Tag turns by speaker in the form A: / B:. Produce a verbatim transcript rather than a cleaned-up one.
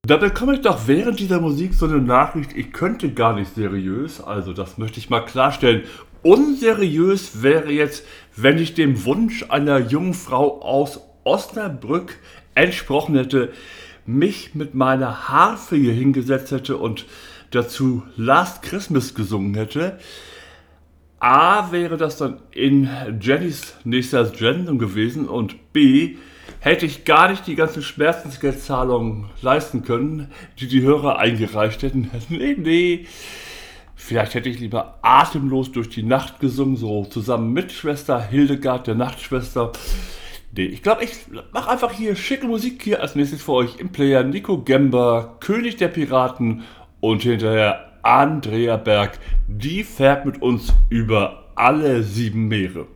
A: Da bekomme ich doch während dieser Musik so eine Nachricht, ich könnte gar nicht seriös, also das möchte ich mal klarstellen. Unseriös wäre jetzt, wenn ich dem Wunsch einer jungen Frau aus Osnabrück entsprochen hätte, mich mit meiner Harfe hier hingesetzt hätte und dazu Last Christmas gesungen hätte. A, wäre das dann in Jennys nächster Sendung gewesen und B, hätte ich gar nicht die ganzen Schmerzensgeldzahlungen leisten können, die die Hörer eingereicht hätten. Nee, nee. Vielleicht hätte ich lieber atemlos durch die Nacht gesungen, so zusammen mit Schwester Hildegard, der Nachtschwester. Nee, ich glaube, ich mache einfach hier schicke Musik hier als nächstes für euch im Player. Nico Gember, König der Piraten und hinterher Andrea Berg. Die fährt mit uns über alle sieben Meere.